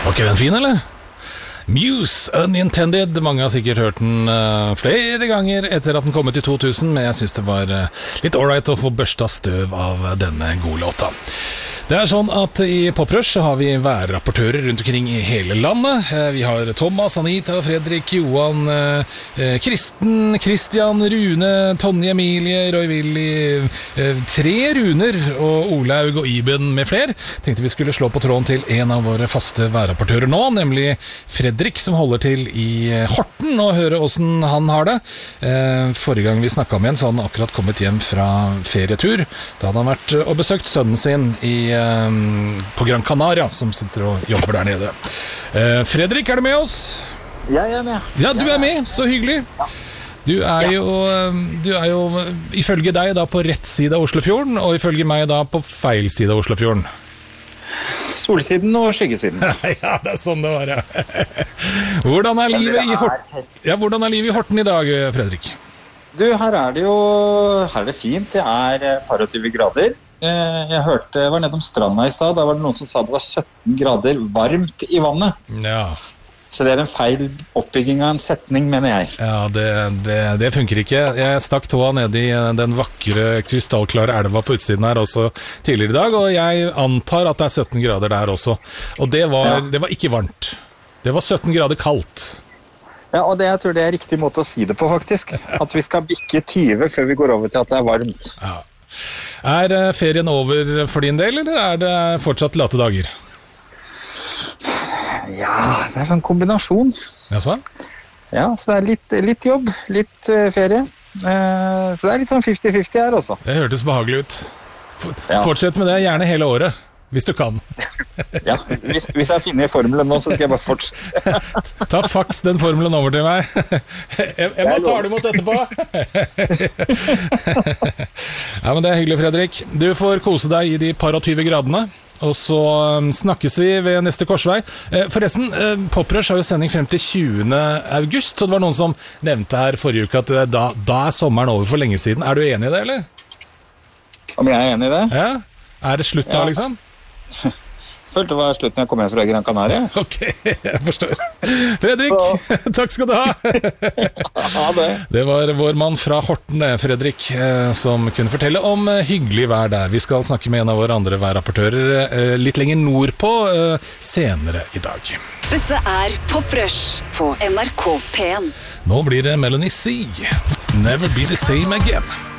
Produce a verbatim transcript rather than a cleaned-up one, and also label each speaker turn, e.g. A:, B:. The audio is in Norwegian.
A: Var ikke den fin, eller? Muse, Unintended. Mange har sikkert hørt den uh, flere ganger etter at den kom ut i to tusen, men jeg synes det var uh, litt alright å få børsta støv av denne gode låta. Det er sånn at i Poprush så har vi værrapportører rundt omkring i hele landet. Vi har Thomas, Anita, Fredrik, Johan, eh, Kristen, Christian, Rune, Tonje, Emilie, Roy Willy, eh, tre Runer og Olaug og Iben med flere. Tenkte vi skulle slå på tråden til en av våre faste værrapportører nå, nemlig Fredrik, som holder til i Horten, og høre hvordan han har det. Eh, forrige gang vi snakket med en, så hadde han akkurat kommet hjem fra ferietur. Da hadde han vært og besøkt sønnen sin i på Gran Canaria, som sitter og jobber der nede. eh, Fredrik, er du med oss?
B: Jeg er med.
A: Ja, du er med, så hyggelig. Du er jo, du er jo ifølge deg da på rett side av Oslofjorden, og ifølge meg da på feil side av Oslofjorden.
B: Solsiden og skyggesiden.
A: Ja, det er sånn det var, ja. Hvordan er livet i Horten? Ja, hvordan er livet i Horten i dag, Fredrik?
B: Du, her er det jo Her er det fint. Det er par og tyve grader. Jeg hørte, jeg var nedom stranda i sted. Da var det noen som sa det var sytten grader varmt i vannet.
A: Ja.
B: Så det er en feil oppbygging av en setning, mener jeg.
A: Ja, det, det, det funker ikke. Jeg stakk tåa ned i den vakre, krystallklare elva på utsiden her også tidligere i dag, og jeg antar at det er sytten grader der også. Og det var, ja. Det var ikke varmt. Det var sytten grader kaldt.
B: Ja, og det, jeg tror det er riktig måte å si det på, faktisk. At vi skal bikke tyve før vi går over til at det er varmt.
A: Ja. Er ferien over for din del, eller er det fortsatt late dager?
B: Ja, det er sånn kombinasjon.
A: Ja, sånn?
B: Ja, så det er litt, litt jobb, litt uh, ferie. Uh, så det er litt sånn fifty fifty her også.
A: Det hørtes behagelig ut. For,
B: ja.
A: Fortsett med det, gjerne hele året, hvis du kan.
B: Ja, hvis, hvis jeg finner formelen nå, så skal jeg bare fortsette.
A: Ta faks den formelen over til meg. Jeg, jeg må ta det imot etterpå. Ja, men det er hyggelig, Fredrik. Du får kose deg i de par og tyve gradene, og så snakkes vi ved neste korsvei. Forresten, Poprush har jo sending frem til tjuende august, og det var noen som nevnte her forrige uke at da, da er sommeren over for lenge siden. Er du enig i det, eller?
B: Om jeg er enig i det?
A: Ja. Er det slutt da, liksom?
B: Følte det var slutt når jeg kom hjem fra Gran Canaria.
A: Ok, jeg forstår. Fredrik, så. Takk skal du ha.
B: Ja, det.
A: Det var vår mann fra Horten, Fredrik, som kunne fortelle om hyggelig vær der. Vi skal snakke med en av våre andre værrapportører litt lenger nordpå senere i dag.
C: Dette er Poprush på N R K P en.
A: Nå blir det Melanie C. Never be the same again.